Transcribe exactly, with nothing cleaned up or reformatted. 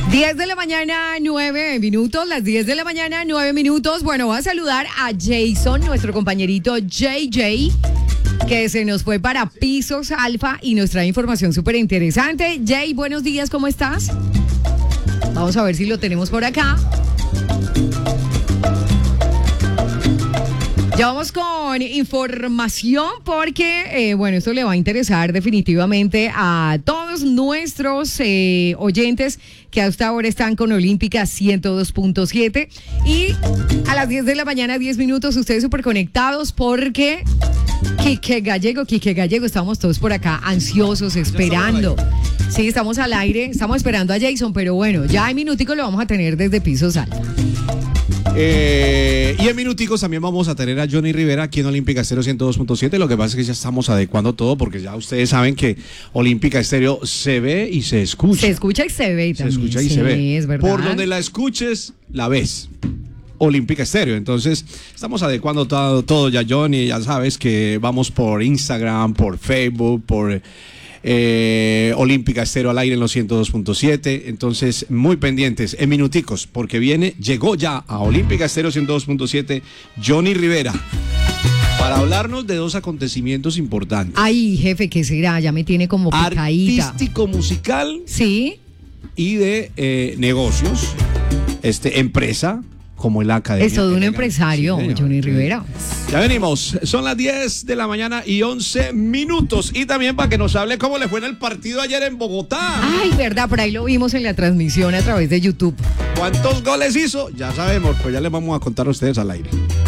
diez de la mañana, nueve minutos, las diez de la mañana, nueve minutos. Bueno, voy a saludar a Jason, nuestro compañerito J J, que se nos fue para Pisos Alfa y nos trae información súper interesante. Jay, buenos días, ¿cómo estás? Vamos a ver si lo tenemos por acá. Ya vamos con información porque, eh, bueno, esto le va a interesar definitivamente a todos nuestros eh, oyentes que hasta ahora están con Olímpica ciento dos punto siete. Y a las diez de la mañana, diez minutos, ustedes súper conectados porque Quique Gallego, Quique Gallego, estamos todos por acá ansiosos, esperando. Sí, estamos al aire, estamos esperando a Jason, pero bueno, ya en minuticos lo vamos a tener desde Pisos Alfa. Eh, y en minuticos también vamos a tener a Johnny Rivera aquí en Olímpica Estéreo ciento dos punto siete. Lo que pasa es que ya estamos adecuando todo porque ya ustedes saben que Olímpica Estéreo se ve y se escucha. Se escucha y se ve también. Se escucha y sí, se ve. Es verdad. Por donde la escuches, la ves. Olímpica Estéreo. Entonces, estamos adecuando todo, todo ya, Johnny. Ya sabes que vamos por Instagram, por Facebook, por eh, Olímpica Estéreo al aire en los ciento dos punto siete. Entonces, muy pendientes en minuticos, porque viene, llegó ya a Olímpica Estéreo ciento dos punto siete Johnny Rivera para hablarnos de dos acontecimientos importantes. Ay, jefe, ¿qué será? Ya me tiene como picadita. Artístico, musical. Sí. Y de eh, negocios, este, empresa, como el Academia. Es todo un empresario, sí, Johnny Rivera. Ya venimos, son las diez de la mañana y once minutos. Y también para que nos hable cómo le fue en el partido ayer en Bogotá. Ay, verdad, por ahí lo vimos en la transmisión a través de YouTube. ¿Cuántos goles hizo? Ya sabemos, pues ya les vamos a contar a ustedes al aire.